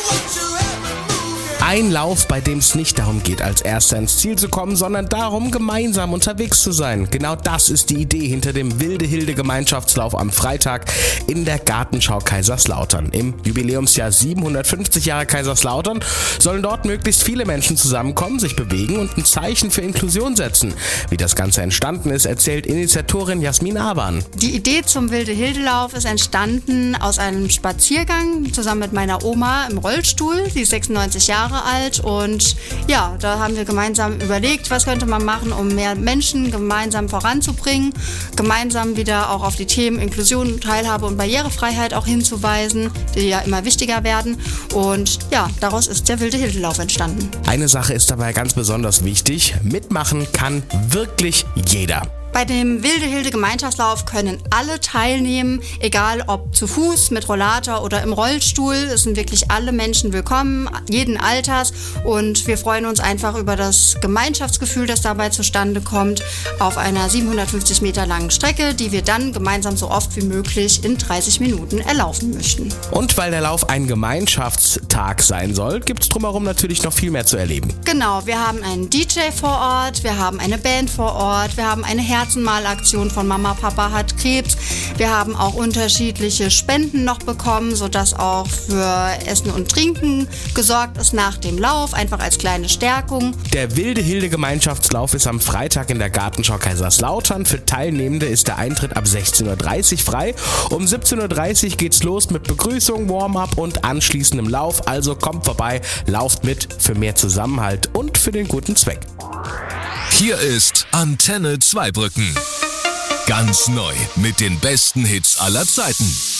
Ein Lauf, bei dem es nicht darum geht, als Erster ins Ziel zu kommen, sondern darum, gemeinsam unterwegs zu sein. Genau das ist die Idee hinter dem Wilde Hilde Gemeinschaftslauf am Freitag in der Gartenschau Kaiserslautern. Im Jubiläumsjahr 750 Jahre Kaiserslautern sollen dort möglichst viele Menschen zusammenkommen, sich bewegen und ein Zeichen für Inklusion setzen. Wie das Ganze entstanden ist, erzählt Initiatorin Jasmin Awan. Die Idee zum Wilde Hilde Lauf ist entstanden aus einem Spaziergang zusammen mit meiner Oma im Rollstuhl. Sie ist 96 Jahre alt und ja, da haben wir gemeinsam überlegt, was könnte man machen, um mehr Menschen gemeinsam voranzubringen, gemeinsam wieder auch auf die Themen Inklusion, Teilhabe und Barrierefreiheit auch hinzuweisen, die ja immer wichtiger werden, und ja, daraus ist der Wilde Hilde Lauf entstanden. Eine Sache ist dabei ganz besonders wichtig: Mitmachen kann wirklich jeder. Bei dem Wilde Hilde Gemeinschaftslauf können alle teilnehmen, egal ob zu Fuß, mit Rollator oder im Rollstuhl. Es sind wirklich alle Menschen willkommen, jeden Alters, und wir freuen uns einfach über das Gemeinschaftsgefühl, das dabei zustande kommt, auf einer 750 Meter langen Strecke, die wir dann gemeinsam so oft wie möglich in 30 Minuten erlaufen möchten. Und weil der Lauf ein Gemeinschaftstag sein soll, gibt es drumherum natürlich noch viel mehr zu erleben. Genau, wir haben einen DJ vor Ort, wir haben eine Band vor Ort, wir haben eine Herzenmalaktion von Mama, Papa hat Krebs. Wir haben auch unterschiedliche Spenden noch bekommen, sodass auch für Essen und Trinken gesorgt ist nach dem Lauf, einfach als kleine Stärkung. Der Wilde Hilde Gemeinschaftslauf ist am Freitag in der Gartenschau Kaiserslautern. Für Teilnehmende ist der Eintritt ab 16:30 Uhr frei. Um 17:30 Uhr geht's los mit Begrüßung, Warm-up und anschließendem Lauf. Also kommt vorbei, lauft mit für mehr Zusammenhalt und für den guten Zweck. Hier ist Antenne Zweibrücken. Ganz neu mit den besten Hits aller Zeiten.